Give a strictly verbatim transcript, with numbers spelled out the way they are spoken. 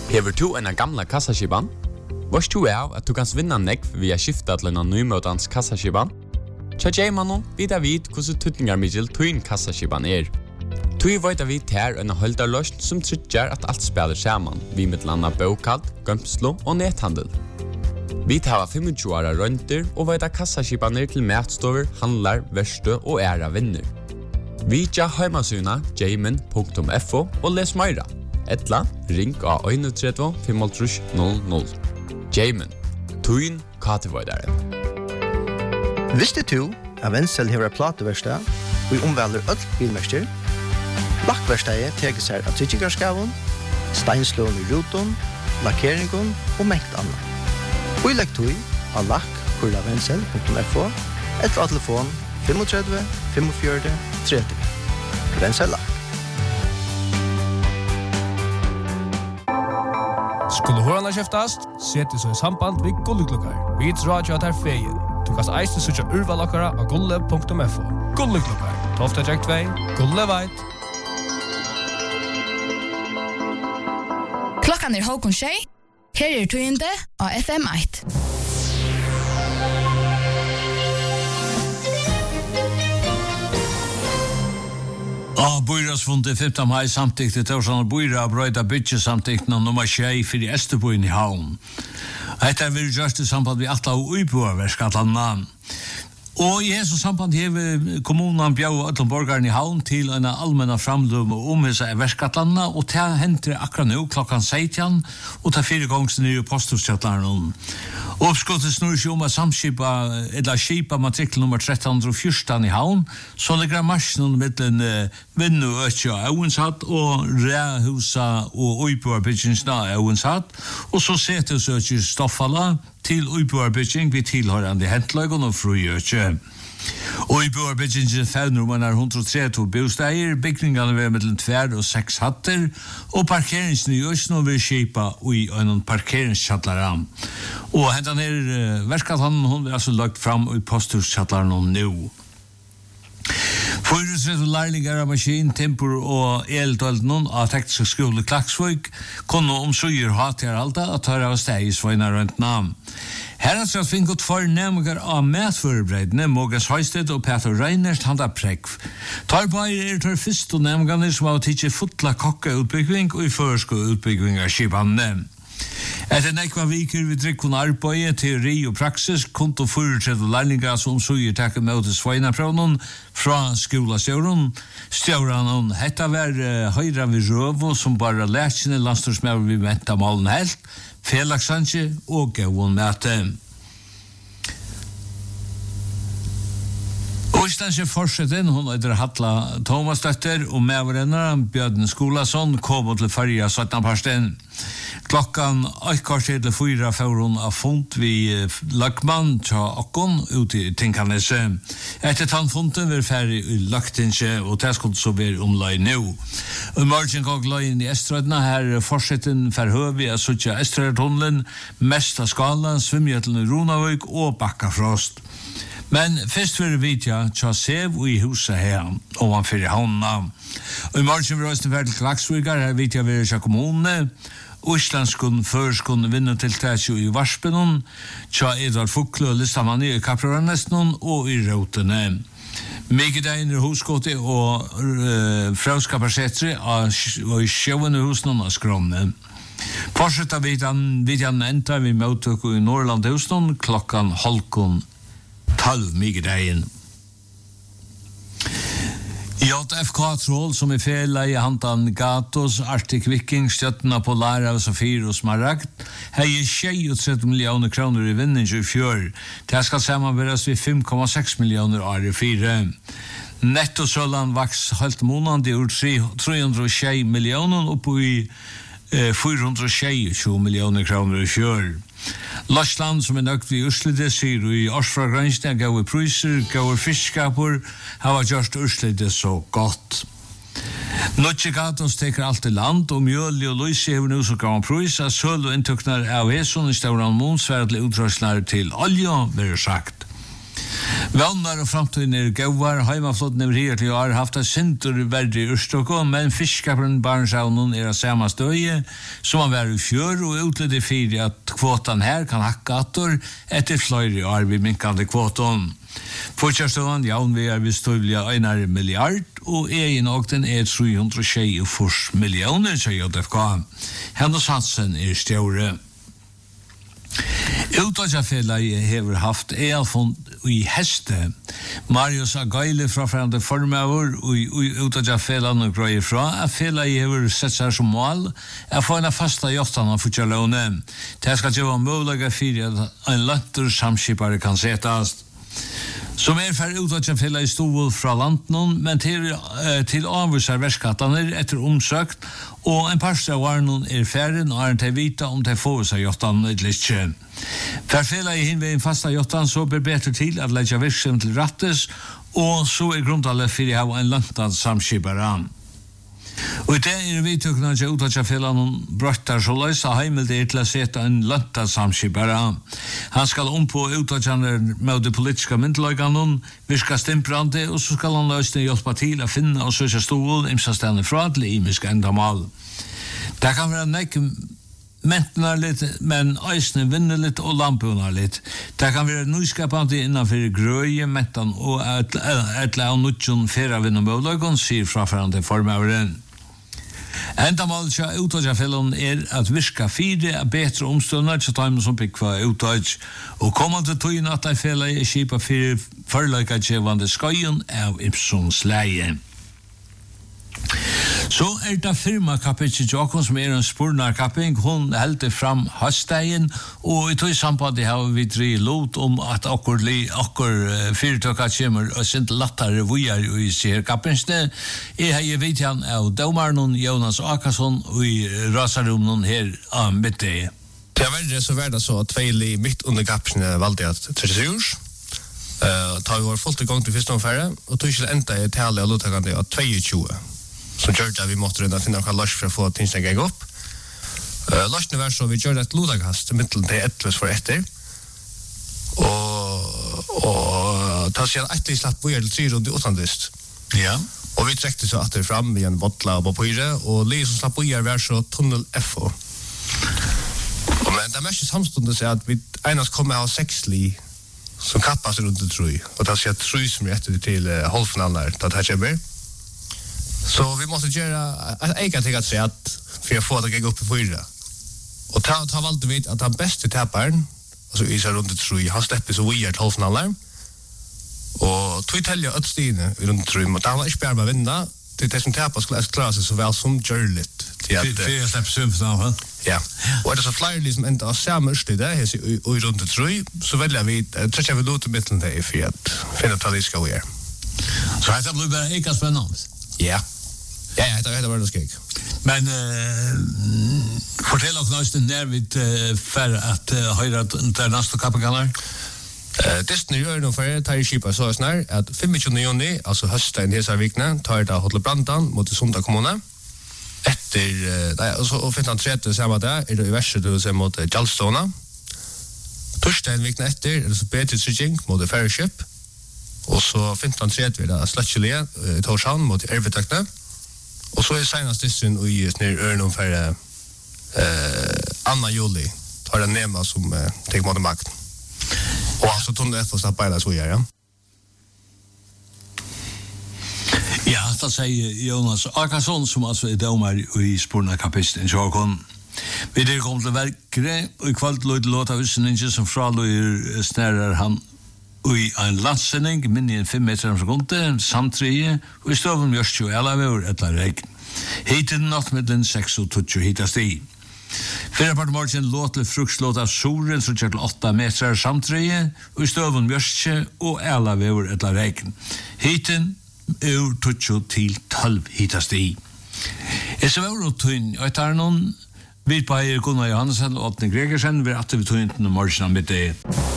Hever du en gamla kassaskiban? Vars du er at du kan vinna nekv via skifta til en nymøtans kassaskiban? Tja J-mannen vidar vid hvordan tutningar middel tuin kassaskiban er. Tui veit vi ter en holdarløst som tryggjar at alt spiller saman, vi med landa bokad, gømslo og nethandel. Vi tar tjuefem åra rønter og veit at kassaskibaner til matstover, handlar, verste og æra vinner. Vi tja heimasuna jamin punktum f o og les meira. Etla, ring av tre ett fem tre null null. Jamin, tuin katevoidare. Visste du at Wenzel hever plateverstad og i omvelder øll bilmester? Lakkverstadet teker seg av tryggarskavun, steinslån i ruton, lakkeringen og mengt annet. Og i lekktøy av lakk kurla wenzel punktum f o eller av telefon tre fem fem fire tre tre. Wenzel lakk. Skulle hørna kjeftast, sette så i samband vid Gulleklokkar. Vi drar jo at her feien. Du kan eiste søtja urvalokkara av gulle punktum f o. Gulleklokkar, tofta jack två, gulle veit. Klokkan er halvkon tjei. Her er tøyende av F M ett. Ah, Bøyrasfundet femte mai samtykte Torsan og Bøyra brøyda bytje samtykten nummer tjei for i Esterbøyen i havn. Hetta er vi gjørst i samband vi atla og uiboverskatlanna. Og i hese samband hever kommunen bjau öllum borgaren i havn til en allmenna framlum og omhesa i verskatlanna, og ta henter akkurat nu klokkan seksten, og ta fire gongsen i posthustkjattlaren. Oppskottet snur seg om at samskipa, eller skipa matrikkel nummer tretton fjorton i havn, så ligger marsjen mittlen vinnu øtja Auenshatt og Ræhusa og Uiboarbyggingsna Auenshatt, og så setes øtja Stoffala til Uiboarbygging vi tilhørende hentløygon og frugjøtje. Uiboarbyggingen fevner man er hundre og tretti bosteier, bygningene ved mellom tvær og seks hatter, og parkeringsene i Øsno vil skipa i en parkeringskjattlere. Og hentan er verskathanen, hun vil altså lagt fram i posthusskjattleren nå. Fyrresrett og lærlingar av maskin, tempur og eldøldnån av teknisk skole Klaksvøk kunne omsøyer ha til alda at tar av steg i svøyna rundt navn. Her er det finnet for nærmere av medførebreidene, Mogas Høysted og Peter Reinert handa prekv. Tar bare er tar først og nærmere som har tidsi fotla kokka-utbygging og i førsko-utbygging av skipane. Etter nekva viker vi drikkun arbeid, teori og praksis, kunt og fyrirtret og lærlingar som suger takke med til sveinaprøvnen fra skolastjøren. Stjøren hetta var uh, høyra vi røvo som bare lærkjene landstorsmøver vi venta malen helt, felaksansje og gavun møte. Øystandsje fortsetten, hun heter Hatla Thomasdøtter, og medverrenner Bjørn Skolason kom til farja syttende parsten. Klokkan ett kvarter til fyra får hun av fund vi lagmann til okkon ute i Tinkanese. Etter tannfunden vil ferdig i Lagtinse, og det skulle så være omlai nå. Og morgen gang løyen i Estrødna, her fortsetten for høvi av Suttja Estrødtunnelen, mest av skala, svimjetlen i Ronavøk og Bakkafrost. Men først vil vi vidtja tja sev og i huset her, og han fyrir havna. Og i morgen vil røysten ferdig til Klaksvíkar, her vidtja vi er kommunene, Íslandskun førskun vinnutiltæsju i Varspenun, tja Edvard Fukle og listamann i Kaprarannesnun og i Rautene. Mikidegin er husgåti og uh, frauskaparsetri og i sjøvende husnun av Skromne. Fortsetta vidjan, vidjan enda vi møtøk i Norrland husnun klokkan halkun tolv mikidegin. J F K-trål som er fela i handan Gatos, Arctic Viking, støttena på Lara og Safir og Smaragd, hei trettiotre millioner kroner i vinning i fjør. Det skal samanberes ved fem komma seks millioner år i fire. Nettosøllan vaks helt månande ur tre hundre og tjue millioner opp i eh, fire hundre og tjue millioner kroner i fjør. Lorsland som er nøgt vi Øslide sier i årsfragrensene gav i pryser, gav i fiskskaper, har gjort Øslide så godt. Nøtje Gatos teker alt i land, og Mjøli og Løysi hever nu så gav en prys, at søl og inntøkner av Heson i Stavran Måns være til utrøsler til olje, vil sagt. Vannar og framtiden er gauar, heimaflåten er her til år haft et sinter verre i Ørstokko, men fiskaperen Barnshavnen er av samme støye, som han var i fjør, og utleder fyrir at kvotan her kan hakka atter etter flere år ved minkande kvotan. Fortjærstående, jaun vi er vist tøylige einar milliard, og egen åkten er tre hundre tjuefire millioner, sier J F K. Hennes Hansen er stjåre. Utdagsaffellet hever haft elfond i heste. Marius Agaile fra fremme formøver og utdagsaffellet og grøyer fra at fellet hever sett seg som mål er få en fasta jottan av futsalåne. Det skal gjøre mulig for at en lanter samskipare kan setast. Som er for utdagsaffellet i stol fra landen, men til, eh, til avvisar verskattaner etter omsøkt, og en par av varnen er ferden og er til vita om de får seg jottan eller ikke. For fela i hinveien fasta jottan så ber betre til at leggja virksomhet til rattes, og så er grundalet for å ha en lantad samskipare. Og i det er vi tøkna til utdagsaffellet noen brøttar så løsa heimelde er til å sette en lantad samskipare. Han skal om på utdagsaffeller med de politiska myndeløyganen, virka stimprande, og så skal han løsne hjelpa til å finne og søke stol imsastene fra til imiske endamal. Det kan være nek mentnar litt, men eisne vinner litt og lampunar litt. Det kan være nyskapande innanfor grøye, mentan og etle av nutjon fyrra vinner møvløygon, sier frafarande formøveren. Enda målet til utdagsafellen er at virka fire er betre omstående til tøymen som pikva utdags, og kommande tøyen at de fela er kipa fire forløyka tjevande skøyen av Ipsons leie. Så er det firmakappet til Jokon som er en spurnarkapping. Hun heldte fram høstdagen, og i tog samband har vi tre lot om at akkur, akkur fyrtøkka kommer og sint lattere vujar i sier kappingsne. Jeg har vidt han av domarnon Jonas Akasson og i rasarumnon her av middag. Det er veldig så verda så at Feili midt under kappingsne valgte at trettisju års. Uh, ta vi var fullt i gang til første omfære, og tog ikke enda i tale av lottakande av tjueto. Som gjør det at vi måtte rønne finne noen løs for å få tingene gikk opp. Uh, Løsene var så vi gjør et lodagast i middelen til ettervis for etter. Og, og ta seg etter vi slapp bøyer til tre rundt i åttandist. Ja. Og vi trekte så etter fram i en bottla og på pyre, og li som slapp bøyer var så tunnel F O. Og men det mest samstundes er at vi enast kommer av seks li som kappas rundt i troi. Og ta seg troi som er etter til uh, halvfinalen der, da det kommer. Så vi måste göra ett eget till att säga att för att få det att gå upp i fyra. Och ta, ta valde vi att han bästa tapparen, alltså i sig runt tre, han släpper så weird halvfinaler. Och tog tälja ett stigande runt tre, och han var inte bärma vinna. Det är det som tappar skulle klara sig så väl som görligt. För jag släpper sumfinalen. Ja. Och det är så flera liksom inte av samma stid där, i runt tre, så väljer vi, tror jag vi låter mittlen det för att finna att det ska vi göra. Så det blir bara eka spännande. Ja. Ja, ja, det var det skik. Men uh, fortell oss nøysten när vi uh, för att uh, höra den nästa kapikalar. Uh, Disney gör nog för tar skipa så snär att femtio juni, alltså hösten hela veckan, tar det Hotel Brandan mot Sunda kommun. Efter uh, nej, och så femton trettio samma där är det i värsta då så mot Jalstona. Torsdagen veckan efter är det så bättre switching mot Fairship. Och så femton trettio är det Slatchelia i Torshavn mot Ervetakna. Och så är senast dissin i ner örnon för eh Anna Juli tar den nema som eh, tar mot makt. Och alltså tunnel F och så bara så gör ja. Ja, det säger Jonas Akasson som alltså är domare i spårna kapisten Jokon. Vi det kommer till verkre och i kvalt låta visningen som fralöjer snärar han i en landsenning, minni en fem meter om sekunde, samtreie, og i stoven mjørst jo eller over etla regn. Hiten nattmiddelen seks og tjueto hitast i. Fyrre part morgen låt til frukslåt av solen som kjør til åtta meter samtreie, og i stoven mjørst og eller over etla regn. Hiten ur tjueto til tolv hitast i. Jeg ser over og tøyn, og jeg tar noen, vi på eier Gunnar Johansen og Åtne Gregersen, vi er atter vi tøynten om morgenen midt i.